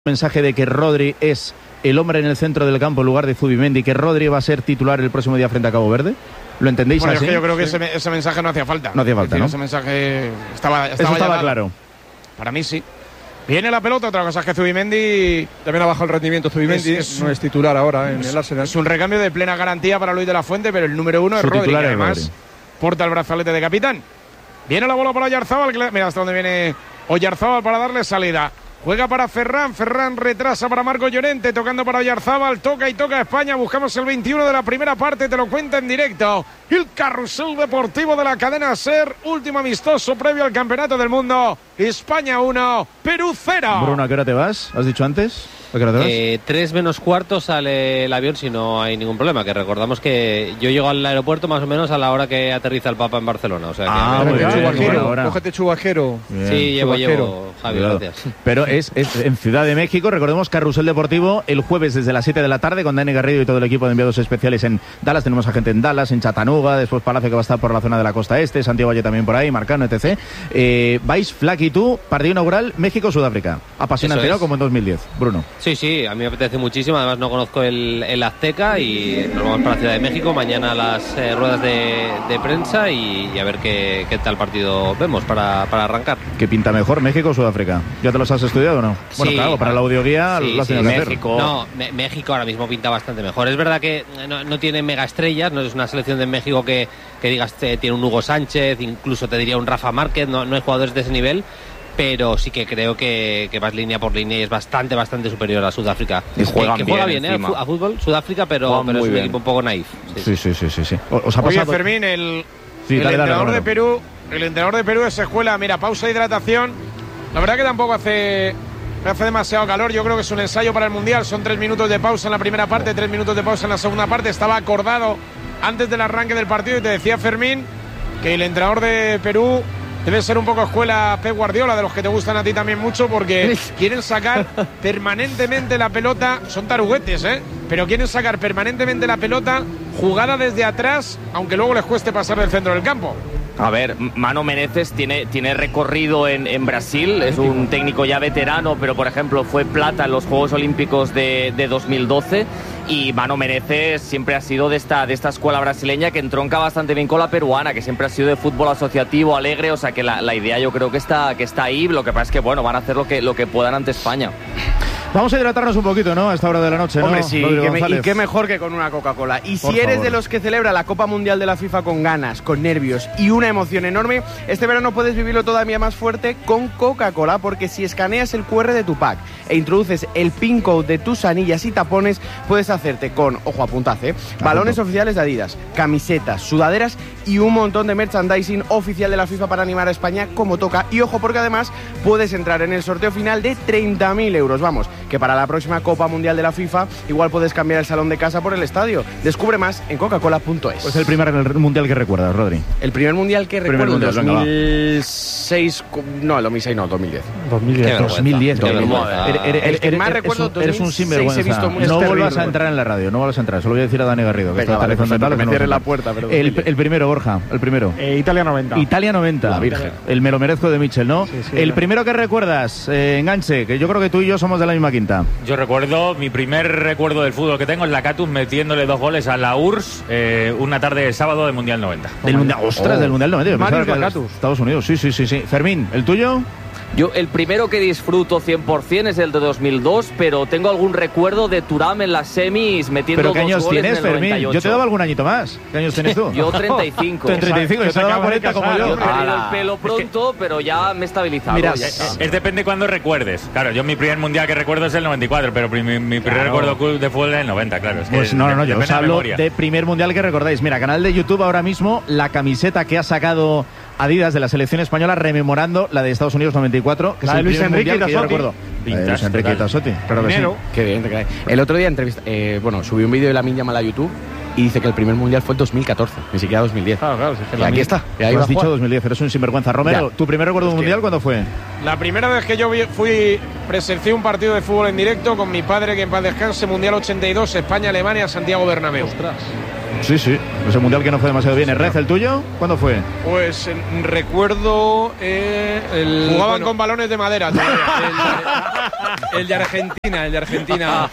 Mensaje de que Rodri es el hombre en el centro del campo en lugar de Zubimendi, que Rodri va a ser titular el próximo día frente a Cabo Verde. ¿Lo entendéis así? Es que yo creo que ese mensaje no hacía falta. No hacía falta, ¿no? Ese mensaje estaba claro. Para mí sí. Viene la pelota, otra cosa es que Zubimendi también ha bajado el rendimiento. Zubimendi no es titular ahora en el Arsenal. Es un recambio de plena garantía para Luis de la Fuente, pero el número uno es Rodri, que además porta el brazalete de capitán. Viene la bola para Oyarzábal, mira hasta dónde viene Oyarzábal para darle salida. Juega para Ferran, Ferran retrasa para Marco Llorente, tocando para Oyarzábal, toca España, buscamos el 21 de la primera parte, te lo cuenta en directo. El carrusel deportivo de la cadena SER, último amistoso previo al Campeonato del Mundo. España 1, Perú 0. Bruno, ¿a qué hora te vas? ¿Has dicho antes? ¿A qué hora te vas? 3 menos cuarto sale el avión si no hay ningún problema, que recordamos que yo llego al aeropuerto más o menos a la hora que aterriza el Papa en Barcelona. O sea que cógete chubajero. Sí, llevo, Javi, gracias. Pero es en Ciudad de México, recordemos, carrusel deportivo el jueves desde las 7 de la tarde con Dani Garrido y todo el equipo de enviados especiales en Dallas. Tenemos a gente en Dallas, en Chattanooga, después Palacio que va a estar por la zona de la costa este, Santiago Valle también por ahí, Marcano, etc. Vais, Flack y tú, partido inaugural México-Sudáfrica. Apasionante, ¿no? Como en 2010. Bruno. Sí, a mí me apetece muchísimo, además no conozco el Azteca y nos vamos para la Ciudad de México, mañana las ruedas de prensa y a ver qué tal partido vemos para arrancar. ¿Qué pinta mejor, México o Sudáfrica? ¿Ya te los has estudiado o no? Bueno, claro, para la audioguía lo has tenido que hacer. No, México ahora mismo pinta bastante mejor. Es verdad que no tiene mega estrellas, no es una selección de México que digas tiene un Hugo Sánchez, incluso te diría un Rafa Márquez, no hay jugadores de ese nivel. Pero sí que creo que vas línea por línea y es bastante superior a Sudáfrica. Y juega bien a fútbol Sudáfrica, pero es un equipo un poco naif. Sí. ¿Os ha pasado? Oye, Fermín, el entrenador de Perú, es escuela. Mira, pausa de hidratación. La verdad que tampoco hace demasiado calor. Yo creo que es un ensayo para el Mundial. Son 3 minutos de pausa en la primera parte, 3 minutos de pausa en la segunda parte. Estaba acordado antes del arranque del partido y te decía, Fermín, que el entrenador de Perú debe ser un poco escuela Pep Guardiola, de los que te gustan a ti también mucho, porque quieren sacar permanentemente la pelota, son taruguetes, pero quieren sacar permanentemente la pelota jugada desde atrás, aunque luego les cueste pasar del centro del campo. A ver, Mano Menezes tiene recorrido en Brasil, es un técnico ya veterano, pero por ejemplo fue plata en los Juegos Olímpicos de 2012 y Mano Menezes siempre ha sido de esta escuela brasileña que entronca bastante bien con la peruana, que siempre ha sido de fútbol asociativo, alegre, o sea que la idea yo creo que está ahí, lo que pasa es que bueno, van a hacer lo que puedan ante España. Vamos a hidratarnos un poquito, ¿no? A esta hora de la noche, ¿no? Hombre, sí, y qué mejor que con una Coca-Cola. Y si eres de los que celebra la Copa Mundial de la FIFA con ganas, con nervios y una emoción enorme, este verano puedes vivirlo todavía más fuerte con Coca-Cola, porque si escaneas el QR de tu pack e introduces el PIN code de tus anillas y tapones, puedes hacerte con, ojo, apuntad, balones oficiales de Adidas, camisetas, sudaderas y un montón de merchandising oficial de la FIFA para animar a España como toca. Y ojo, porque además puedes entrar en el sorteo final de 30.000 euros. Vamos, que para la próxima Copa Mundial de la FIFA igual puedes cambiar el salón de casa por el estadio. Descubre más en coca-cola.es. Pues el primer mundial que recuerdas, Rodri. El primer mundial que recuerdo, 2006... No, el 2006 no, 2010. 2010. El que más recuerdo, eres un sinvergüenza. No vuelvas a entrar en la radio, no vuelvas a entrar. Solo voy a decir a Dani Garrido, que está que me cierre la puerta. El primero, Borja, el primero. Italia 90. Italia 90. La Virgen. El me lo merezco de Michel, ¿no? Sí, el primero que recuerdas, Enganche, que yo creo que tú y yo somos de la misma quinta. Yo recuerdo, mi primer recuerdo del fútbol que tengo es la Catus metiéndole 2 goles a la URSS una tarde de sábado del Mundial 90. Del Mundial, ostras, del Mundial 90. Marius Lacatus. Estados Unidos, sí. Fermín, ¿el tuyo? Yo el primero que disfruto 100% es el de 2002, pero tengo algún recuerdo de Thuram en las semis metiendo 2 goles. ¿Pero qué años tienes, Fermín? 98. Yo te daba algún añito más. ¿Qué años tienes tú? Yo 35. Tú en 35, yo te daba 40 como yo. Yo he perdido el pelo pronto, pero ya me he estabilizado. Mira, es depende cuando recuerdes. Claro, yo mi primer mundial que recuerdo es el 94, pero mi primer recuerdo de fútbol es el 90, claro. Es que pues no, yo os hablo de primer mundial que recordáis. Mira, canal de YouTube ahora mismo, la camiseta que ha sacado Adidas de la selección española rememorando la de Estados Unidos 94, que la es de el Luis primer Enrique mundial que yo Tassotti. recuerdo. Luis Enrique Tassotti, claro que sí. Qué bien, el otro día subí un vídeo de Lamine Yamal a YouTube y dice que el primer mundial fue en 2014, ni siquiera 2010. Claro, y aquí está. Tú has dicho 2010, eres un sinvergüenza. Romero, ¿tu primer recuerdo mundial cuándo fue? La primera vez que yo presencié un partido de fútbol en directo con mi padre, que en paz descanse, Mundial 82, España-Alemania, Santiago Bernabéu. Ostras. Sí, ese mundial que no fue demasiado bien. ¿Red, el tuyo? ¿Cuándo fue? Pues recuerdo jugaban con balones de madera el de Argentina,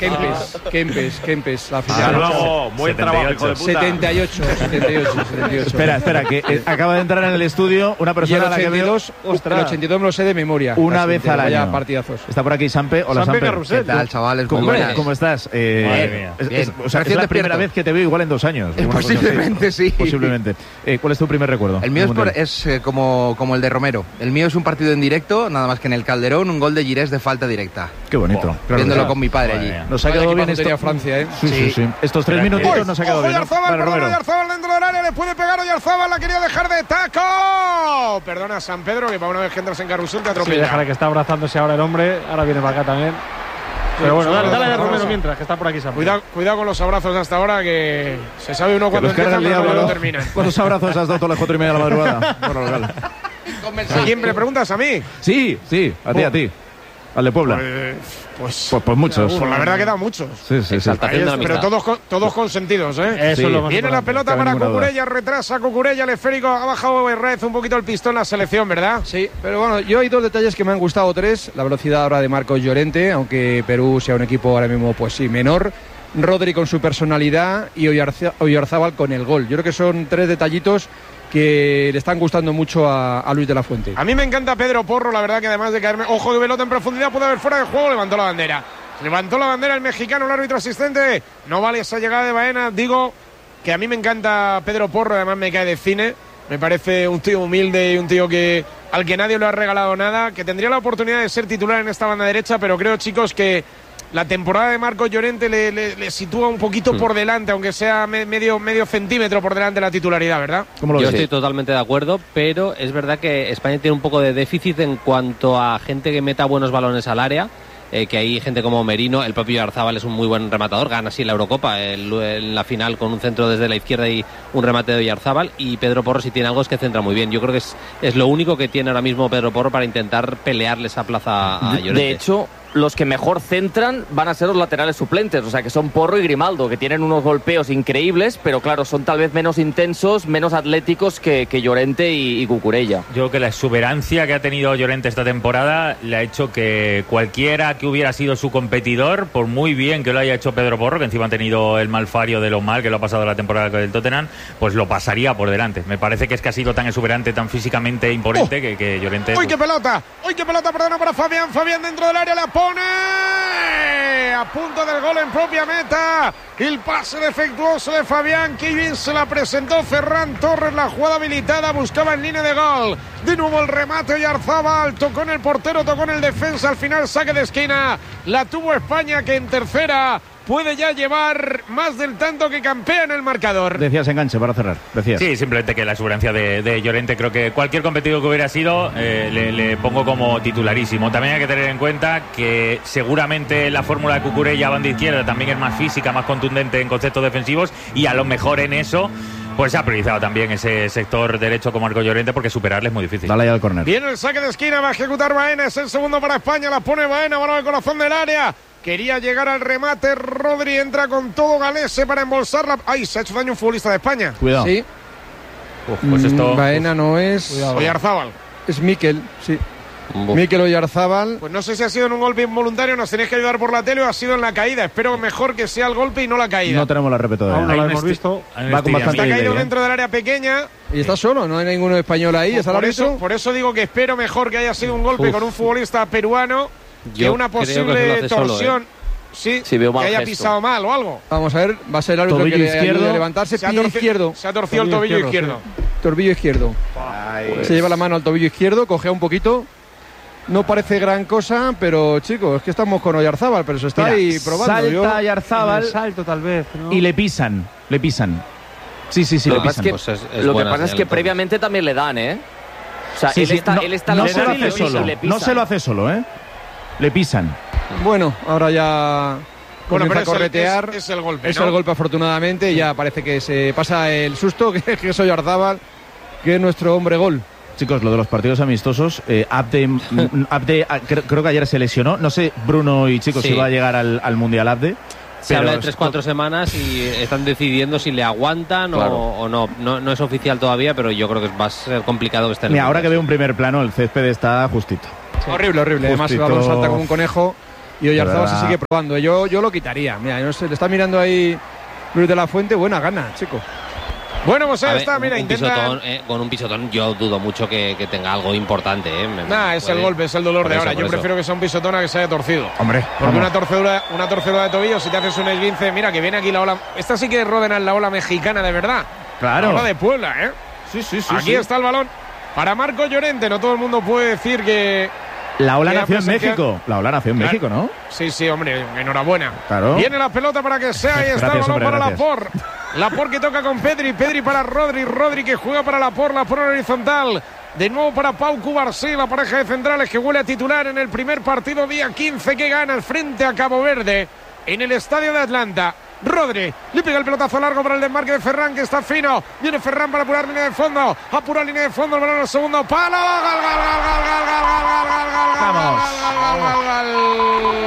Kempes, la final. Luego, buen trabajo, hijo de puta. 78. Espera, que acaba de entrar en el estudio una persona a la que veo. El 82 me lo sé de memoria. Una vez al año. Vaya partidazos. Está por aquí Sampe. Hola, Sampe. ¿Qué tal, chavales? ¿Cómo estás? Bien. O sea, es la primera vez que te veo igual en 2 años. Posiblemente, sí. Posiblemente. ¿Cuál es tu primer recuerdo? El mío es como el de Romero. El mío es un partido en directo, nada más que en el Calderón, un gol de Girés de falta directa. Qué bonito. Viéndolo con mi padre allí. Nos ha quedado bien esto. Francia, ¿eh? Sí. Estos 3 minutitos nos ha quedado bien. Oyarzabal dentro del área, le puede pegar Oyarzabal, la quería dejar de taco. Perdona, San Pedro, que para una vez que entras en carrusel te atropella. Sí, déjale que está abrazándose ahora el hombre, ahora viene para acá también. Pero bueno, dale a Romero mientras, que está por aquí San Pedro. Cuidado con los abrazos hasta ahora, que se sabe uno cuando empieza y cuando termina. ¿Cuántos abrazos has dado todas las 4:30 de la madrugada? Bueno, legal. ¿A quién me preguntas? ¿A mí? Sí, a ti. Al de Puebla. Pues muchos. Pues la verdad que da muchos. Sí. Pero todos consentidos, ¿eh? Eso es lo más Viene la pelota para ninguna Cucurella, retrasa Cucurella, el esférico, ha bajado Red un poquito el pistón la selección, ¿verdad? Sí, pero bueno, yo hay 2 detalles que me han gustado, 3. La velocidad ahora de Marcos Llorente, aunque Perú sea un equipo ahora mismo, pues sí, menor. Rodri con su personalidad y Oyarzábal con el gol. Yo creo que son 3 detallitos que le están gustando mucho a Luis de la Fuente. A mí me encanta Pedro Porro, la verdad que además de caerme, ojo de pelota en profundidad, puede haber fuera de juego, levantó la bandera el mexicano, el árbitro asistente, no vale esa llegada de Baena. Digo que a mí me encanta Pedro Porro, además me cae de cine, me parece un tío humilde y un tío al que nadie le ha regalado nada, que tendría la oportunidad de ser titular en esta banda derecha, pero creo, chicos, que la temporada de Marcos Llorente le sitúa un poquito por delante, aunque sea medio centímetro por delante de la titularidad, ¿verdad? Yo estoy totalmente de acuerdo, pero es verdad que España tiene un poco de déficit en cuanto a gente que meta buenos balones al área. Que hay gente como Merino, el propio Oyarzábal es un muy buen rematador, gana así la Eurocopa en la final con un centro desde la izquierda y un remate de Oyarzábal, y Pedro Porro, si tiene algo, es que centra muy bien. Yo creo que es lo único que tiene ahora mismo Pedro Porro para intentar pelearle esa plaza a Llorente. De hecho, los que mejor centran van a ser los laterales suplentes, o sea que son Porro y Grimaldo, que tienen unos golpeos increíbles, pero claro, son tal vez menos intensos, menos atléticos que Llorente y Cucurella. Yo creo que la exuberancia que ha tenido Llorente esta temporada le ha hecho que cualquiera que hubiera sido su competidor, por muy bien que lo haya hecho Pedro Porro, que encima ha tenido el malfario de lo mal que lo ha pasado la temporada del Tottenham, pues lo pasaría por delante. Me parece que ha sido tan exuberante, tan físicamente imponente que Llorente... ¡Uy, qué pelota! Perdona para Fabián dentro del área, la pone a punto del gol en propia meta. El pase defectuoso de Fabián, que bien se la presentó Ferran Torres, la jugada habilitada, buscaba en línea de gol. De nuevo el remate Oyarzábal, tocó en el portero, tocó en el defensa, al final saque de esquina. La tuvo España, que en tercera puede ya llevar más del tanto que campea en el marcador. Decías enganche para cerrar. Sí, simplemente que la exuberancia de Llorente, creo que cualquier competidor que hubiera sido le pongo como titularísimo. También hay que tener en cuenta que seguramente la fórmula de Cucurella banda izquierda también es más física, más contundente en conceptos defensivos, y a lo mejor en eso pues se ha priorizado también ese sector derecho con Marcos Llorente, porque superarle es muy difícil. Dale ya al córner. Viene el saque de esquina, va a ejecutar Baena, es el segundo para España, la pone Baena, balón al corazón del área. Quería llegar al remate, Rodri entra con todo Galese para embolsarla. ¡Ay! Se ha hecho daño un futbolista de España. Cuidado. Sí. Pues esto... Baena no es... Oyarzábal. Es Mikel, sí. Mikel Oyarzábal. Pues no sé si ha sido en un golpe involuntario, nos tenéis que ayudar por la tele, o ha sido en la caída. Espero mejor que sea el golpe y no la caída. No tenemos la repetidora. Aún no la hemos visto. Va con bastante está caído delay, dentro del área pequeña. Y está solo, no hay ninguno español ahí. Pues por eso digo que espero mejor que haya sido un golpe con un futbolista peruano que una posible torsión. Sí, veo mal que haya gesto. Pisado mal o algo. Vamos a ver, va a ser el árbitro que le ayude a levantarse. Pie izquierdo. Se ha torcido el tobillo izquierdo. Sí. Tobillo izquierdo. Se lleva la mano al tobillo izquierdo, cogea un poquito. No parece gran cosa, pero chicos, es que estamos con Oyarzábal, pero se está ahí probando. Salta Oyarzábal, salto tal vez, ¿no? y le pisan. Sí, le pisan. Lo que pasa es que previamente también le dan, ¿eh? O sea, él está no se lo hace solo. No se lo hace solo, ¿eh? Le pisan. Bueno, ahora ya comienza a corretear. Es el golpe, es el golpe, afortunadamente. Ya parece que se pasa el susto, que es Oyarzábal, que es nuestro hombre gol. Chicos, lo de los partidos amistosos, Abde creo que ayer se lesionó. No sé, Bruno y chicos, si va a llegar al Mundial Abde. Se habla de 3-4 semanas y están decidiendo si le aguantan o no. No es oficial todavía, pero yo creo que va a ser complicado que esté en Mira, ahora que veo un primer plano, el césped está justito. Sí. Horrible. Además, el balón salta como un conejo y Oyarzábal se sigue probando. Yo lo quitaría. Mira, no sé, le está mirando ahí Luis de la Fuente. Buena gana, chico. Bueno, pues ahí está, mira, intenta... con un pisotón yo dudo mucho que tenga algo importante. Es el golpe, es el dolor de ahora. Yo prefiero que sea un pisotón a que se haya torcido. Hombre, porque una torcedura de tobillo, si te haces un esguince, mira que viene aquí la ola. Esta sí que Ródenas, la ola mexicana de verdad. Claro. La ola de Puebla, ¿eh? Sí. Aquí está el balón para Marco Llorente. No todo el mundo puede decir que... La ola nació en México. La ola nació en México, ¿no? Sí, hombre, enhorabuena. Claro. Viene la pelota para que sea. Ahí está el balón para Laporte. Laporte que toca con Pedri para Rodri que juega para Laporte en horizontal. De nuevo para Pau Cubarsí, la pareja de centrales que huele a titular en el primer partido día 15 que gana el frente a Cabo Verde en el estadio de Atlanta. Rodri le pega el pelotazo largo para el desmarque de Ferran, que está fino. Viene Ferran para apurar línea de fondo. Apura línea de fondo, el balón al segundo palo. ¡Gol! Vamos.